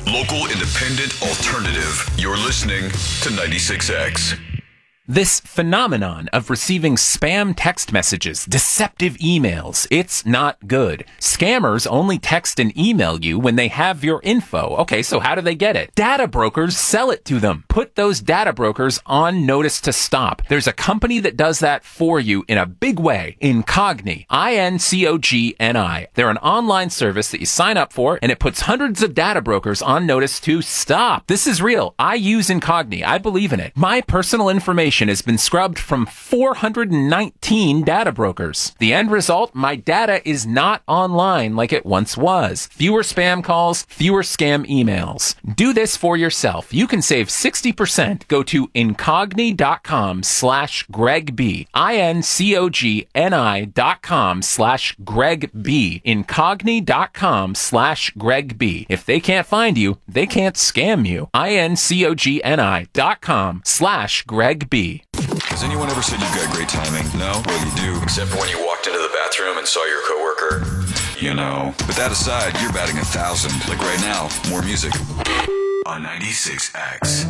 Local, independent, alternative. You're listening to 96X. This phenomenon of receiving spam text messages, deceptive emails, it's not good. Scammers only text and email you when they have your info. Okay, so how do they get it? Data brokers sell it to them. Put those data brokers on notice to stop. There's a company that does that for you in a big way. Incogni. Incogni. They're an online service that you sign up for, and it puts hundreds of data brokers on notice to stop. This is real. I use Incogni. I believe in it. My personal information has been scrubbed from 419 data brokers. The end result, my data is not online like it once was. Fewer spam calls, fewer scam emails. Do this for yourself. You can save 60%. Go to incogni.com/GregB. incogni.com/GregB. Incogni.com/GregB. If they can't find you, they can't scam you. incogni.com/GregB. Has anyone ever said you've got great timing? No? Well, you do. Except for when you walked into the bathroom and saw your coworker. You know. But that aside, you're batting 1,000. Like right now, more music on 96X.